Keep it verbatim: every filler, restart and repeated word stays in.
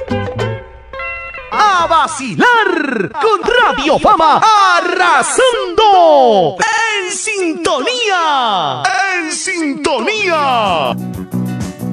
A vacilar con Radio Fama arrasando en sintonía.